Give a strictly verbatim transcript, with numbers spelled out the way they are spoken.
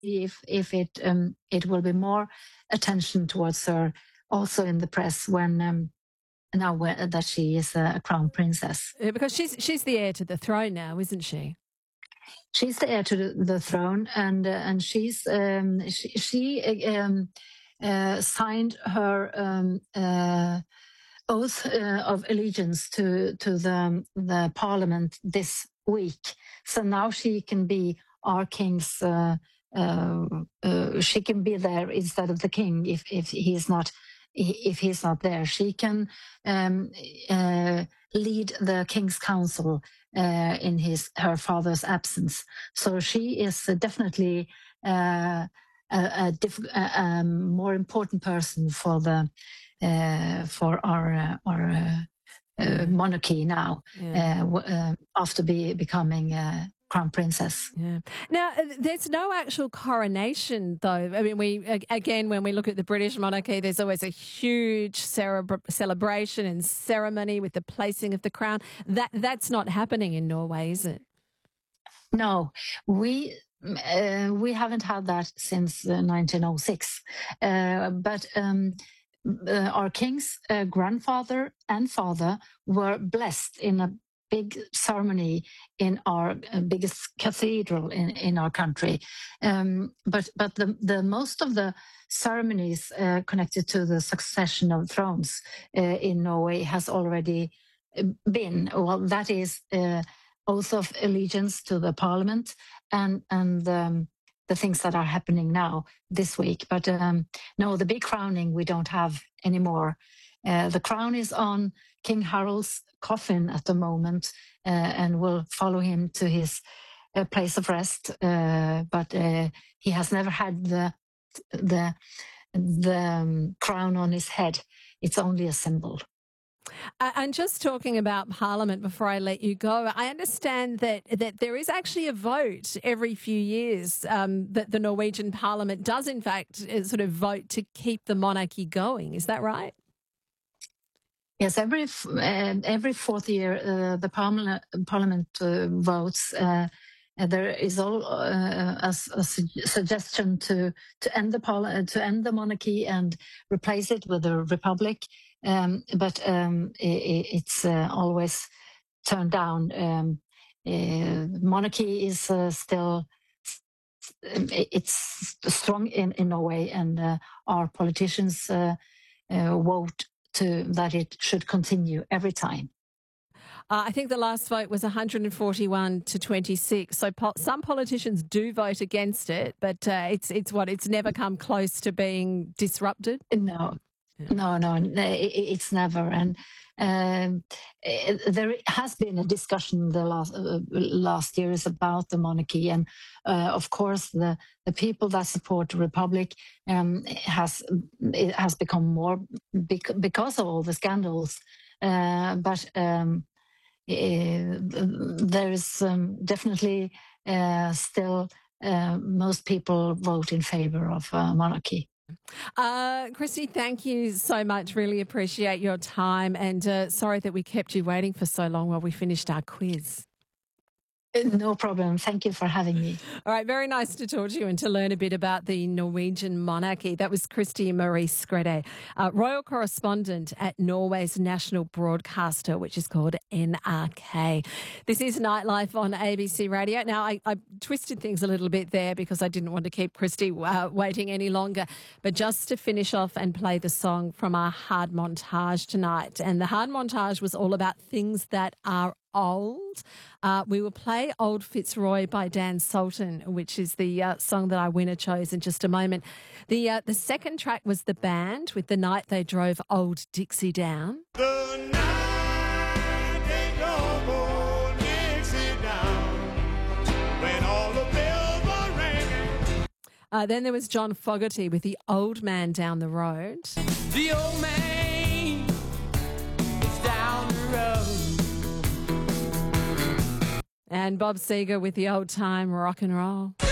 if if it um, it will be more attention towards her also in the press when um, now when, that she is a crown princess. Yeah, because she's she's the heir to the throne now, isn't she? She's the heir to the, the throne, and uh, and she's um, she, she um, uh, signed her um, uh, oath uh, of allegiance to to the the parliament this week. So now she can be our king's. Uh, uh, uh, she can be there instead of the king if if he's not if he's not there. She can um, uh, lead the king's council uh, in his her father's absence. So she is uh, definitely uh, a, a, diff- a, a more important person for the uh, for our uh, our uh, uh, monarchy now Yeah. uh, w- uh, after be, becoming uh, crown princess. Yeah. Now, uh, there's no actual coronation, though. I mean, we ag- again, when we look at the British monarchy, there's always a huge cerebr- celebration and ceremony with the placing of the crown. That that's not happening in Norway, is it? No, we uh, we haven't had that since uh, nineteen oh six. Uh, but um, uh, our king's uh, grandfather and father were blessed in a big ceremony in our uh, biggest cathedral in, in our country. Um, but but the, the most of the ceremonies uh, connected to the succession of thrones uh, in Norway has already uh, been. Well, that is. Uh, oath of allegiance to the parliament and and um, the things that are happening now this week. But um, no, the big crowning we don't have anymore. Uh, the crown is on King Harald's coffin at the moment uh, and will follow him to his uh, place of rest. Uh, but uh, he has never had the the the um, crown on his head. It's only a symbol. Uh, and just talking about Parliament before I let you go, I understand that that there is actually a vote every few years um, that the Norwegian Parliament does, in fact, uh, sort of vote to keep the monarchy going. Is that right? Yes, every f- uh, every fourth year uh, the parliament parliament uh, votes. Uh, and there is all uh, a, s- a su- suggestion to to end the parli- to end the monarchy and replace it with a republic. Um, but um, I I it's uh, always turned down. Um, uh, monarchy is uh, still i- it's strong in in Norway, and uh, our politicians uh, uh, vote to that it should continue every time. Uh, I think the last vote was one hundred forty-one to twenty-six. So po- some politicians do vote against it, but uh, it's it's what it's never come close to being disrupted. No, Yeah. no, no, n- i- i- it's never. And um, eh, there has been a discussion the last uh, last years about the monarchy, and uh, of course, the the people that support the republic um, has it has become more bec- because of all the scandals. Uh, but um, eh, there is um, definitely uh, still uh, most people vote in favor of uh, monarchy. Uh, Christy, thank you so much. Really appreciate your time. And uh, sorry that we kept you waiting for so long while we finished our quiz. No problem. Thank you for having me. All right, very nice to talk to you and to learn a bit about the Norwegian monarchy. That was Christy Marie Skredde, uh, royal correspondent at Norway's national broadcaster, which is called N R K. This is Nightlife on A B C Radio. Now, I, I twisted things a little bit there because I didn't want to keep Christy uh, waiting any longer. But just to finish off and play the song from our hard montage tonight. And the hard montage was all about things that are old. Uh, we will play Old Fitzroy by Dan Sultan, which is the uh, song that our winner chose in just a moment. The uh, the second track was The Band with The Night They Drove Old Dixie Down. The night they drove old Dixie down, when all the bells were ringing. Uh, then there was John Fogerty with The Old Man Down the Road. The old man is down the road. And Bob Seger with The Old Time Rock and Roll.